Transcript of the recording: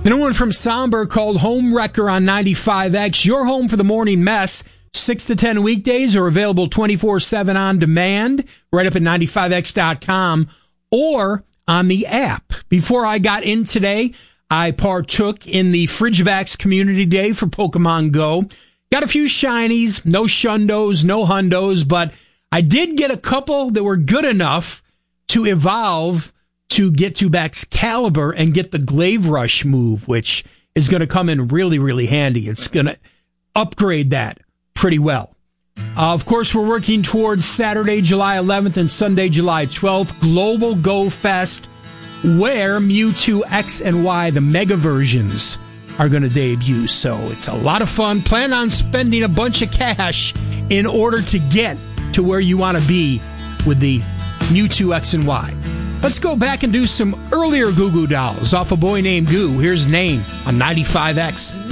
The new one from Somber called Home Wrecker on 95X. Your home for the morning mess. 6 to 10 weekdays are available 24/7 on demand right up at 95x.com or on the app. Before I got in today, I partook in the Frigivax Community Day for Pokemon Go. Got a few shinies, no shundos, no hundos, but I did get a couple that were good enough to evolve to get to Excalibur and get the Glaive Rush move, which is going to come in really, really handy. It's going to upgrade that pretty well. Of course, we're working towards Saturday, July 11th and Sunday, July 12th, Global Go Fest, where Mewtwo X and Y, the mega versions, are going to debut. So it's a lot of fun. Plan on spending a bunch of cash in order to get to where you want to be with the Mewtwo X and Y. Let's go back and do some earlier Goo Goo Dolls off A Boy Named Goo. Here's Name on 95X.